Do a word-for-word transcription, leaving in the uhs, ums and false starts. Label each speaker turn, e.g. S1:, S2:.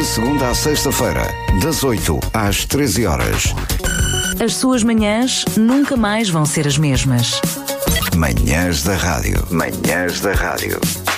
S1: De segunda à sexta-feira, das oito às treze horas.
S2: As suas manhãs nunca mais vão ser as mesmas.
S1: Manhãs da Rádio. Manhãs da Rádio.